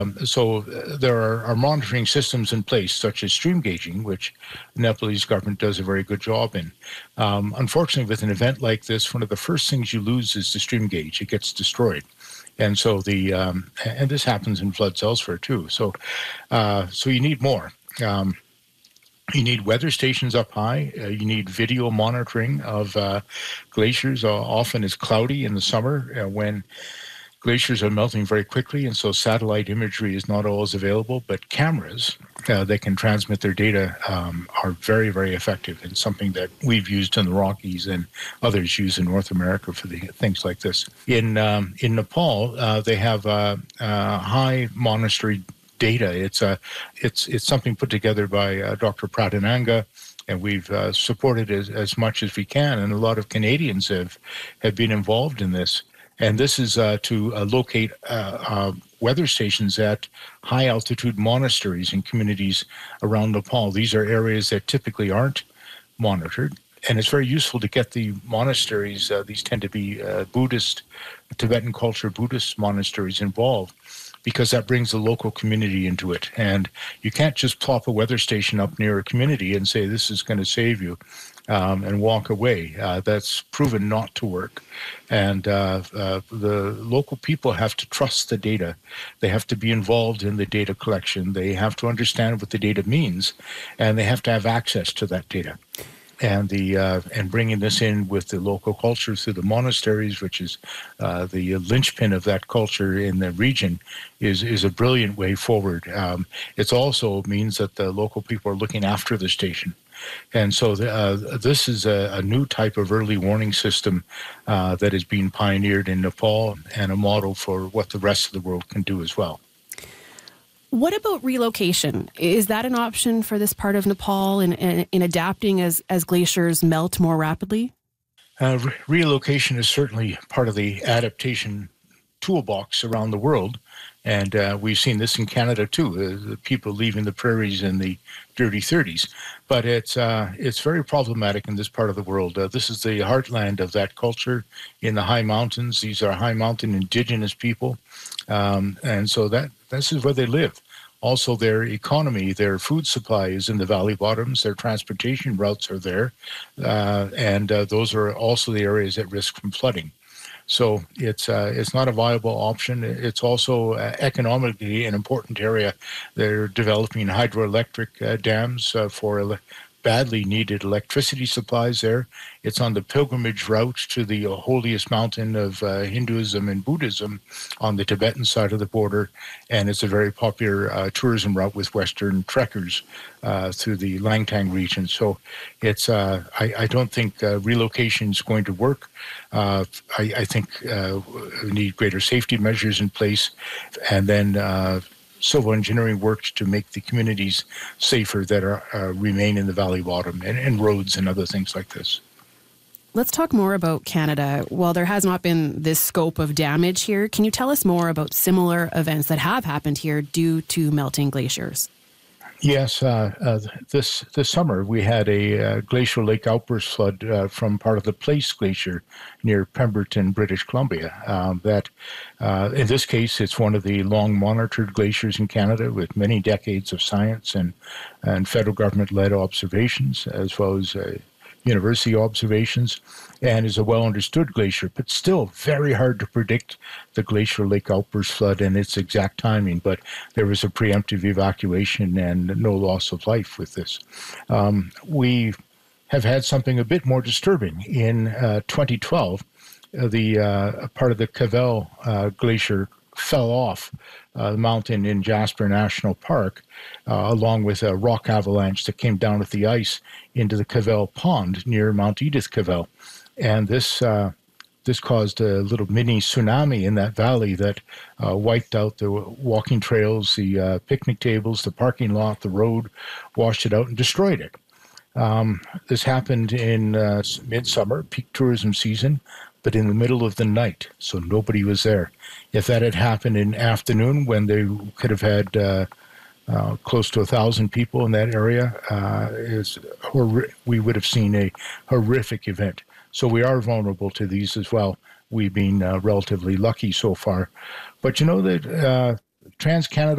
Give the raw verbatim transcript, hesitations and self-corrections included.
So uh, there are, are monitoring systems in place, such as stream gauging, which the Nepalese government does a very good job in. Um, unfortunately, with an event like this, one of the first things you lose is the stream gauge. It gets destroyed. And so the um, and this happens in floods elsewhere too. So uh, so you need more. Um, you need weather stations up high. Uh, you need video monitoring of uh, glaciers. Uh, often it's cloudy in the summer uh, when glaciers are melting very quickly, and so satellite imagery is not always available, but cameras uh, that can transmit their data um, are very, very effective, and something that we've used in the Rockies and others use in North America for the things like this. In um, in Nepal, uh, they have uh, uh, high monastery data. It's a it's it's something put together by uh, Doctor Pradhananga, and we've uh, supported as, as much as we can, and a lot of Canadians have have been involved in this. And this is uh, to uh, locate uh, uh, weather stations at high-altitude monasteries and communities around Nepal. These are areas that typically aren't monitored, and it's very useful to get the monasteries, uh, these tend to be uh, Buddhist, Tibetan culture Buddhist monasteries involved, because that brings the local community into it. And you can't just plop a weather station up near a community and say, this is going to save you. Um, and walk away. Uh, that's proven not to work. And uh, uh, the local people have to trust the data. They have to be involved in the data collection. They have to understand what the data means, and they have to have access to that data. And the uh, and bringing this in with the local culture through the monasteries, which is uh, the linchpin of that culture in the region, is is a brilliant way forward. Um, it also means that the local people are looking after the station. And so the, uh, this is a, a new type of early warning system uh, that is being pioneered in Nepal, and a model for what the rest of the world can do as well. What about relocation? Is that an option for this part of Nepal in, in, in adapting as, as glaciers melt more rapidly? Uh, re- relocation is certainly part of the adaptation toolbox around the world. And uh, we've seen this in Canada too, uh, the people leaving the prairies in the dirty thirties. But it's uh, it's very problematic in this part of the world. Uh, this is the heartland of that culture in the high mountains. These are high mountain indigenous people. Um, and so that this is where they live. Also, their economy, their food supply is in the valley bottoms. Their transportation routes are there. Uh, and uh, those are also the areas at risk from flooding. So it's uh, it's not a viable option. It's also uh, economically an important area. They're developing hydroelectric uh, dams uh, for ele- badly needed electricity supplies there. It's on the pilgrimage route to the holiest mountain of uh, Hinduism and Buddhism on the Tibetan side of the border, and it's a very popular uh, tourism route with Western trekkers uh, through the Langtang region. So it's uh, I, I don't think uh, relocation is going to work. Uh, I, I think uh, we need greater safety measures in place, and then uh, civil engineering work to make the communities safer that are uh, remain in the valley bottom, and, and roads and other things like this. Let's talk more about Canada. While there has not been this scope of damage here, can you tell us more about similar events that have happened here due to melting glaciers? Yes, uh, uh, this this summer we had a uh, glacial lake outburst flood uh, from part of the Place Glacier near Pemberton, British Columbia. Um, that, uh, in this case, it's one of the long-monitored glaciers in Canada with many decades of science and, and federal government-led observations, as well as uh, university observations, and is a well-understood glacier, but still very hard to predict the glacial lake outburst flood and its exact timing. But there was a preemptive evacuation and no loss of life with this. Um, we have had something a bit more disturbing. In uh, twenty twelve, uh, the uh, part of the Cavell uh, Glacier fell off uh, the mountain in Jasper National Park, uh, along with a rock avalanche that came down with the ice into the Cavell Pond near Mount Edith Cavell. And this uh, this caused a little mini tsunami in that valley that uh, wiped out the walking trails, the uh, picnic tables, the parking lot, the road, washed it out and destroyed it. Um, this happened in uh, midsummer, peak tourism season, but in the middle of the night, so nobody was there. If that had happened in afternoon, when they could have had uh, uh, close to a thousand people in that area, uh, is hor- we would have seen a horrific event. So we are vulnerable to these as well. We've been uh, relatively lucky so far. But you know that uh, TransCanada